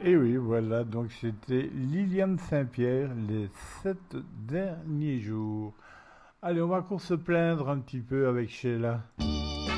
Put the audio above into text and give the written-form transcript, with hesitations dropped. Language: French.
Et oui, voilà, donc c'était Liliane Saint-Pierre, les 7 derniers jours. Allez, on va encore se plaindre un petit peu avec Sheila.